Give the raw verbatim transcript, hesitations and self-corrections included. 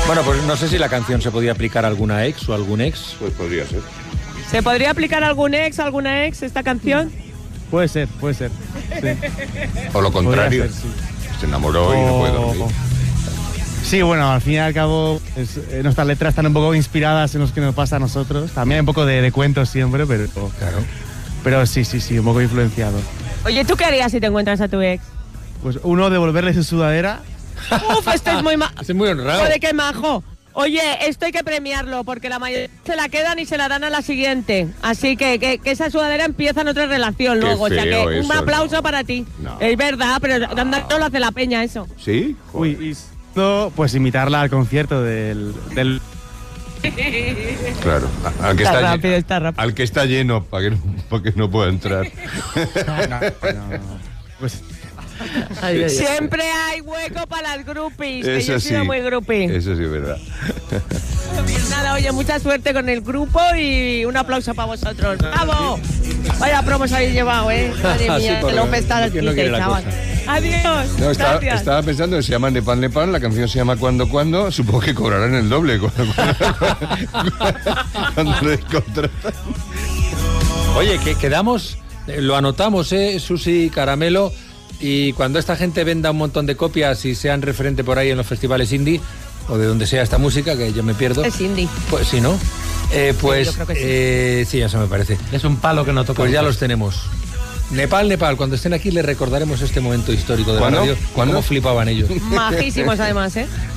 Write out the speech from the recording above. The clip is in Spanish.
Bueno, pues no sé si la canción se podía aplicar a alguna ex o algún ex. Pues podría ser. ¿Se podría aplicar a algún ex, alguna ex, esta canción? Puede ser, puede ser. Sí. O lo contrario. Ser, sí. Se enamoró y no puede dormir. Sí, bueno, al fin y al cabo es, eh, nuestras letras están un poco inspiradas en lo que nos pasa a nosotros. También un poco de, de cuentos siempre, pero Claro. pero sí, sí, sí, un poco influenciado. Oye, ¿tú qué harías si te encuentras a tu ex? Pues uno, devolverle su sudadera. Uf, este es muy majo. Es muy honrado. Joder, qué majo. Oye, esto hay que premiarlo, porque la mayoría se la quedan y se la dan a la siguiente. Así que, que, que esa sudadera empieza en otra relación Qué luego. O sea que feo un eso, aplauso no. para ti. No. Es verdad, pero andar no lo hace la peña eso. ¿Sí? Uy, y no, pues invitarla al concierto del... del Claro. Al que Está está, rápido, lle- está rápido. Al que está lleno, para que, no, para que no pueda entrar. no, no, no, pues Siempre hay hueco para las groupies, que Eso yo he sí. sido muy groupie. Eso sí es verdad. Nada, oye, mucha suerte con el grupo y un aplauso para vosotros. ¡Vamos! Vaya promos habéis llevado, ¿eh? Madre Sí, mía, por que López está ¿quién no quiere la chaval. cosa? Adiós. No, estaba, Gracias. estaba pensando que se llama Nepal Nepal, la canción se llama Cuando Cuando, supongo que cobrarán el doble cuando, cuando les contratan. Oye, que quedamos, eh, lo anotamos, ¿eh? Susi Caramelo, y cuando esta gente venda un montón de copias y sean referente por ahí en los festivales indie, o de donde sea esta música, que yo me pierdo. Es indie. Pues sí, ¿no? Eh, pues yo creo que sí. eh, sí, eso me parece. Es un palo que no toca. Pues ya los tenemos. Nepal, Nepal, cuando estén aquí les recordaremos este momento histórico de la ¿Cuándo? radio. ¿Cuándo? Cómo flipaban ellos. Majísimos además, ¿eh?